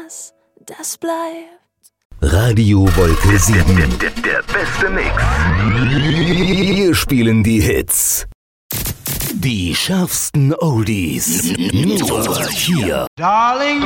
das bleibt. Radio Wolke 7. Der beste Mix. Wir spielen die Hits. Die schärfsten Oldies. Nur hier. Darling,